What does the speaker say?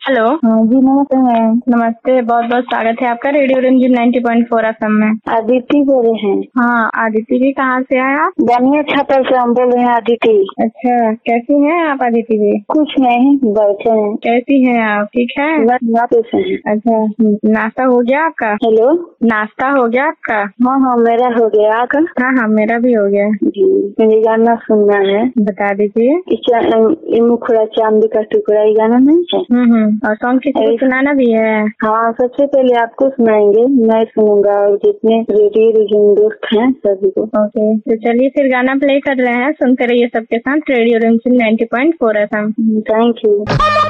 Hello. हाँ जी, नमस्ते ma'am. नमस्ते, बहुत बहुत स्वागत है आपका रेडियो रंजन 90.4 एफएम में। आदित्य बोल रहे हैं। हाँ, आदित्य जी कहाँ से आए आप? बनिया छापर से हम बोल रहे हैं आदित्य। अच्छा, कैसी हैं आप आदित्य जी? कुछ नहीं, बैठे हैं। कैसी हैं आप, ठीक है? कैसे हैं? अच्छा, नाश्ता हो गया आपका? हेलो, नाश्ता हो गया आपका? हाँ हाँ मेरा हो गया। आपका? हाँ हाँ, मेरा भी हो गया जी, मुझे गाना सुनना है। बता दीजिए। मुखड़ा चांदी का टुकड़ा, ये गाना नहीं है? और सॉन्ग किसी को सुनाना भी है? हाँ, सबसे पहले आपको सुनाएंगे, मैं सुनूंगा और जितने रेडियो दोस्त हैं सभी को। ओके, तो चलिए फिर गाना प्ले कर रहे हैं, सुनते रहिए सबके साथ radio Ranjan 90.4 FM. Thank you.